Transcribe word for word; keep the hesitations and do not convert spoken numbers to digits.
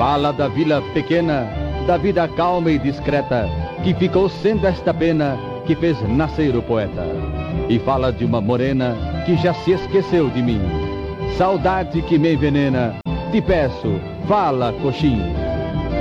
Fala da vila pequena, da vida calma e discreta, que ficou sendo esta pena que fez nascer o poeta. E fala de uma morena que já se esqueceu de mim. Saudade que me envenena, te peço, fala, coxim.